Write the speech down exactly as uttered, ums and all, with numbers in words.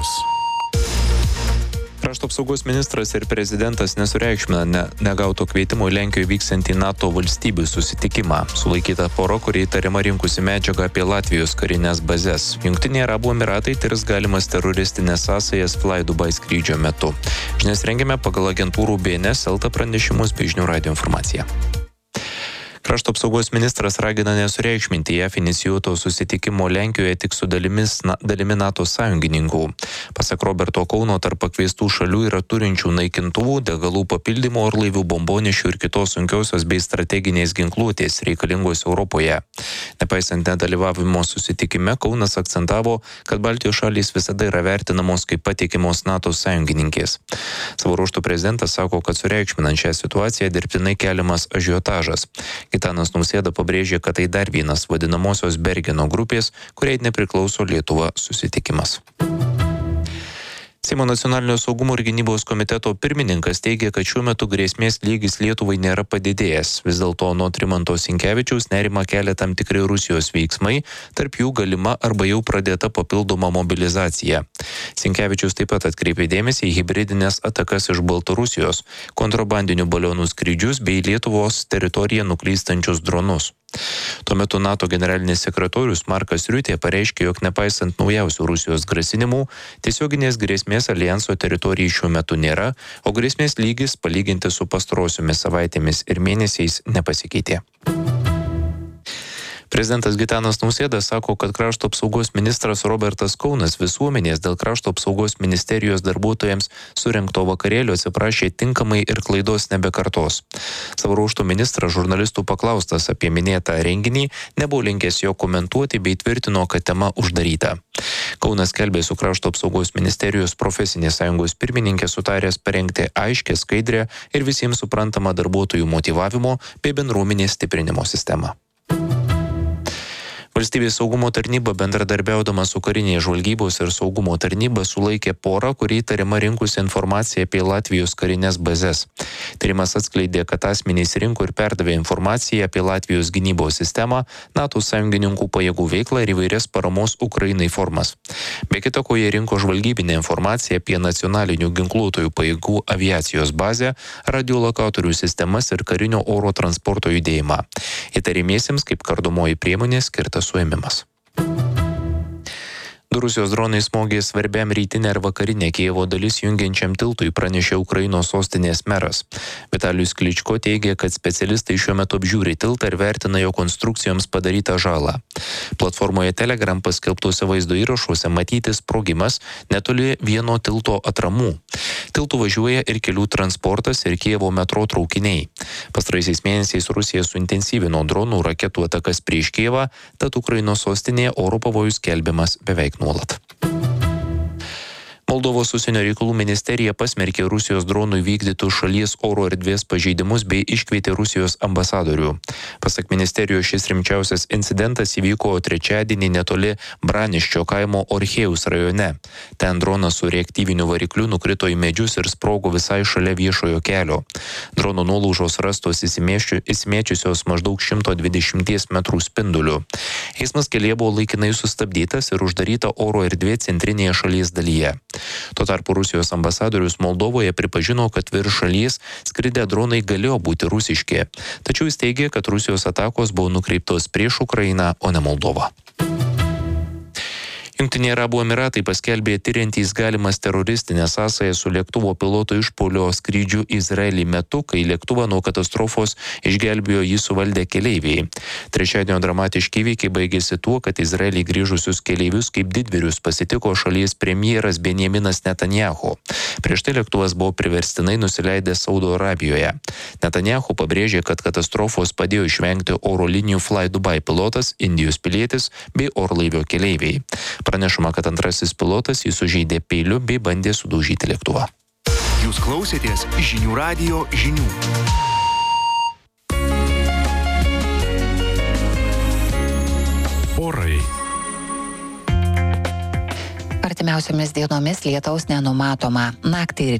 žinios. Krašto apsaugos ministras ir prezidentas nesureikšmina ne, negauto kvietimo į Lenkijoje vyksiantį NATO valstybių susitikimą. Sulaikyta pora, kuri įtariama rinkusi medžiagą apie Latvijos karinės bazes. Jungtiniai Arabų Emiratai tirs galimas teroristinės sąsajas Fly Dubai skrydžio metu. Žinias rengiame pagal agentūrų B N S, Elta pranešimus bei žinių radijo informaciją. Krašto apsaugos ministras ragina nesureikšminti J A V inicijuoto susitikimo Lenkijoje tik su dalimis, na, dalimi NATO sąjungininkų. Pasak Roberto Kauno, tarp pakviestų šalių yra turinčių naikintuvų, degalų papildymo, orlaivių, bombonešių ir kitos sunkiosios bei strateginės ginkluotės reikalingos Europoje. Nepaisant nedalyvavimo susitikime, Kaunas akcentavo, kad Baltijos šalys visada yra vertinamos kaip patikimos NATO sąjungininkės. Savo ruožtu prezidentas sako, kad sureikšminant šią situaciją dirbtinai keliamas ažiotažas. Gitanas Nausėda pabrėžė, kad tai dar vienas vadinamosios Bergeno grupės, kuriai nepriklauso Lietuva susitikimas. Seimo nacionalinio saugumo ir gynybos komiteto pirmininkas teigia, kad šiuo metu grėsmės lygis Lietuvai nėra padidėjęs. Vis dėlto nuo Rimanto Sinkevičiaus nerima kelia tam tikri Rusijos veiksmai, tarp jų galima arba jau pradėta papildoma mobilizacija. Sinkevičius taip pat atkreipė dėmesį į hibridinės atakas iš Baltarusijos, kontrabandinių balionų skrydžius bei Lietuvos teritoriją nuklystančius dronus. Tuo metu NATO generalinis sekretorius Markas Riutė pareiškė, jog nepaisant naujausių Rusijos grasinimų, tiesioginės grėsmės alijanso teritorijai šiuo metu nėra, o grėsmės lygis palyginti su pastarosiomis savaitėmis ir mėnesiais nepasikeitė. Prezidentas Gitanas Nausėda sako, kad krašto apsaugos ministras Robertas Kaunas visuomenės dėl krašto apsaugos ministerijos darbuotojams surengto vakarėlio atsiprašė tinkamai ir klaidos nebekartos. Savo ruožtu ministras žurnalistų paklaustas apie minėtą renginį nebuvo linkęs jo komentuoti bei tvirtino, kad tema uždaryta. Kaunas skelbė su krašto apsaugos ministerijos profesinės sąjungos pirmininkė sutaręs parengti aiškę, skaidrę ir visiems suprantamą darbuotojų motyvavimo bei bendruomenės stiprinimo sistemą. Valstybės saugumo tarnyba bendradarbiaudama su karinės žvalgybos ir saugumo tarnyba sulaikė porą, kuri įtariama rinkusi informaciją apie Latvijos karinės bazes. Tyrimas atskleidė, kad asmenys rinko ir perdavė informaciją apie Latvijos gynybos sistemą, NATO sąjungininkų pajėgų veiklą ir įvairias paramos Ukrainai formas. Be kita ko, jie rinko žvalgybinę informaciją apie nacionalinių ginkluotojų pajėgų aviacijos bazę, radiolokatorių sistemas ir karinio oro transporto judėjimą. Įtariamiesiems kaip kardomoji priemonė skirta suėmimas. Du Rusijos dronai smogė svarbiam rytinę ir vakarinę Kijevo dalis jungiančiam tiltui, pranešė Ukrainos sostinės meras. Vitalijus Kličko teigė, kad specialistai šiuo metu apžiūri tiltą ir vertina jo konstrukcijoms padarytą žalą. Platformoje Telegram paskelbtuose vaizdo įrašuose matyti sprogimas netoli vieno tilto atramų. Tiltų važiuoja ir kelių transportas ir Kijevo metro traukiniai. Pastaraisiais mėnesiais Rusija suintensyvino dronų raketų atakas prieš Kijevą, tad Ukrainos sostinėje oro pavojus skelbiamas beveik nuolat. Moldovos užsienio reikalų ministerija pasmerkė Rusijos dronų įvykdytų šalies oro erdvės pažeidimus bei iškvietė Rusijos ambasadorių. Pasak ministerijos, šis rimčiausias incidentas įvyko trečiadienį netoli Braniščio kaimo Orchėjaus rajone. Ten dronas su reaktyviniu varikliu nukrito į medžius ir sprogo visai šalia viešojo kelio. Drono nuolaužos rastos įsimėčiusios maždaug šimto dvidešimties metrų spinduliu. Eismas kelyje buvo laikinai sustabdytas ir uždaryta oro erdvė centrinėje šalies dalyje. Tuo tarpu Rusijos ambasadorius Moldovoje pripažino, kad virš šalies skridę dronai galėjo būti rusiški. Tačiau jis teigė, kad Rusijos atakos buvo nukreiptos prieš Ukrainą, o ne Moldovą. Jungtiniai Arabų Emiratai paskelbė tiriantys galimas teroristinės sąsajas su lėktuvo piloto išpuolio skrydžiu Izraelį metu, kai lėktuvą nuo katastrofos išgelbėjo jį suvaldę keleiviai. Trečiadienio dramatiški įvykiai baigėsi tuo, kad Izraelį grįžusius keleivius kaip didvyrius pasitiko šalies premjeras Benjaminas Netanyahu. Prieš tai lėktuvas buvo priverstinai nusileidęs Saudo Arabijoje. Netanyahu pabrėžė, kad katastrofos padėjo išvengti oro linijų Fly Dubai pilotas, Indijos pilietis bei orlaivio keleiviai. Pranešama, kad antrasis pilotas jį sužeidė peiliu bei bandė sudaužyti lėktuvą. Jūs klausėtės žinių radijo žinių. Orai. Artimiausiomis dienomis lietaus nenumatoma. Naktį